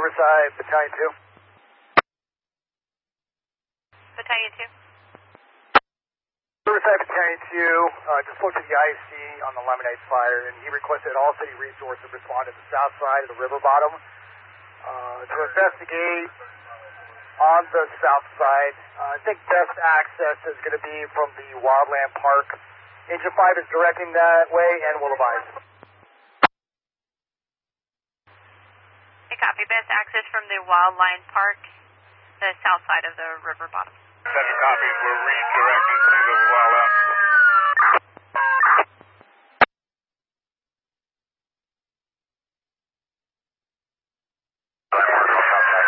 Riverside, Battalion 2. Battalion 2. Riverside Battalion 2 just spoke to the IC on the Lemonade fire, and he requested all city resources respond to the south side of the river bottom to investigate on the south side. I think best access is going to be from the Wildland Park. Engine 5 is directing that way and will advise. Okay, copy. Best access from the Wildland Park, the south side of the river bottom. That's a copy. We're redirecting.